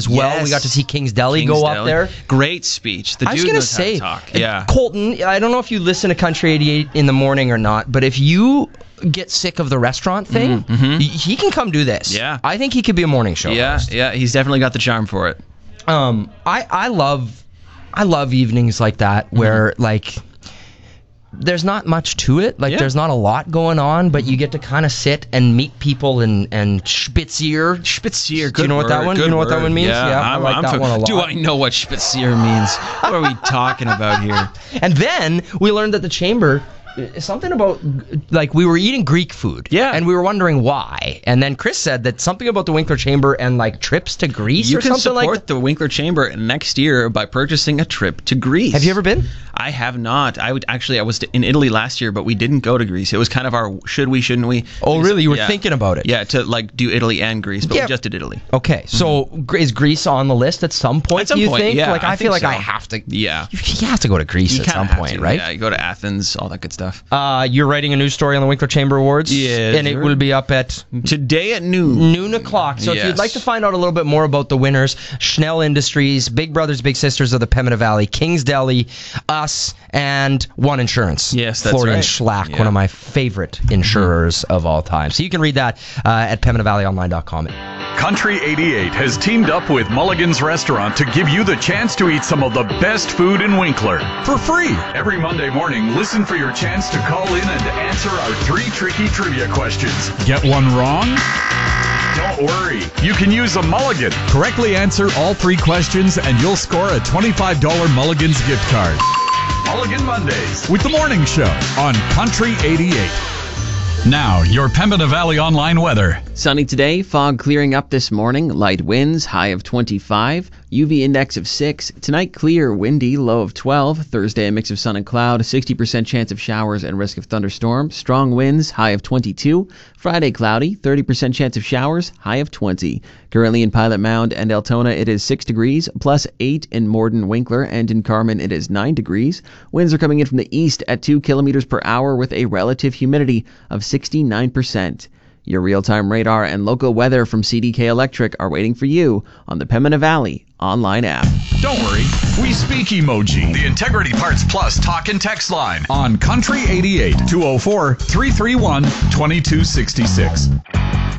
as well. Yes. We got to see King's Deli King's go Deli. up there. Great speech. The I was dude going to knows how say, to talk. Yeah. Colton, I don't know if you listen to Country 88 in the morning or not, but if you get sick of the restaurant thing, he can come do this. Yeah. I think he could be a morning show host. Yeah, he's definitely got the charm for it. I love evenings like that where like there's not much to it. Like there's not a lot going on, but you get to kind of sit and meet people and Spitzier. Spitzier, Do you know what that one? You know what that one means? Yeah, I like that one a lot. Do I know what Spitzier means? What are we talking about here? And then we learned that the chamber, something about, like, we were eating Greek food. Yeah. And we were wondering why. And then Chris said that something about the Winkler Chamber and, like, trips to Greece You or can something like support that. the Winkler Chamber next year by purchasing a trip to Greece. Have you ever been? I have not. I was in Italy last year, but we didn't go to Greece. It was kind of our should we, shouldn't we? Oh, really? You were Yeah. thinking about it? Yeah, to like do Italy and Greece, but Yeah. we just did Italy. Okay, so is Greece on the list at some point, At some do you point, think? yeah, Like, I feel think like so. I have to. Yeah. You have to go to Greece You at kinda some have point, to, right? Yeah, you go to Athens, all that good stuff. You're writing a news story on the Winkler Chamber Awards? Yes, And it sir. will be up at Today at noon. noon o'clock. So if you'd Yes. like to find out a little bit more about the winners, Schnell Industries, Big Brothers Big Sisters of the Pembina Valley, King's Deli, us, and One Insurance. Yes, that's Florian right. Schlack, Yeah. one of my favorite insurers of all time. So you can read that at PembinaValleyOnline.com. Country 88 has teamed up with Mulligan's Restaurant to give you the chance to eat some of the best food in Winkler for free. Every Monday morning, listen for your chance to call in and answer our 3 tricky trivia questions. Get one wrong? Don't worry, you can use a Mulligan. Correctly answer all 3 questions and you'll score a $25 Mulligan's gift card. Mulligan Mondays. With the morning show on Country 88. Now, your Pembina Valley Online weather. Sunny today, fog clearing up this morning, light winds, high of 25, UV index of 6. Tonight, clear, windy, low of 12. Thursday, a mix of sun and cloud, 60% chance of showers and risk of thunderstorms. Strong winds, high of 22. Friday, cloudy, 30% chance of showers, high of 20. Currently in Pilot Mound and Altona, it is 6 degrees, plus 8 in Morden, Winkler, and in Carmen, it is 9 degrees. Winds are coming in from the east at 2 kilometers per hour with a relative humidity of 69%. Your real-time radar and local weather from CDK Electric are waiting for you on the Pembina Valley online app. Don't worry, we speak emoji. The Integrity Parts Plus talk and text line. On Country 88, 204-331-2266.